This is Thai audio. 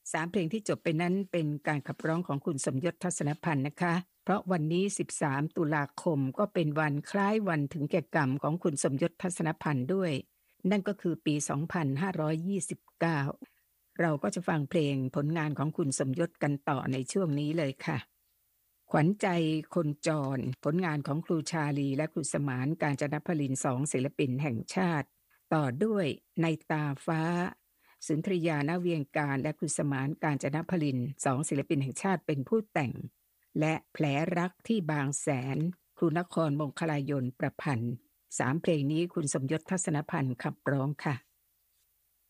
3เพลงที่จบไปนั้นเป็นการขับร้องของคุณสมยศทัศนพันธ์นะคะเพราะวันนี้13ตุลาคมก็เป็นวันคล้ายวันถึงแก่กรรมของคุณสมยศทัศนพันธ์ด้วยนั่นก็คือปี2529เราก็จะฟังเพลงผลงานของคุณสมยศกันต่อในช่วงนี้เลยค่ะขวัญใจคนจรผลงานของครูชาลีและครูสมานกาญจนพลิน2ศิลปินแห่งชาติต่อด้วยในตาฟ้าสุนทรียานาเวียงการและครูสมานกาญจนพลิน2ศิลปินแห่งชาติเป็นผู้แต่งและแผลรักที่บางแสนครูนครมงคลายนประพันธ์3เพลงนี้คุณสมยศทัศนพันธ์ขับร้องค่ะ